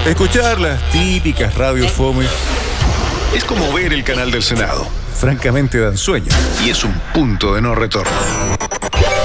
Escuchar las típicas radios fome, Es como ver el canal del Senado. francamente dan sueño. Y es un punto de no retorno.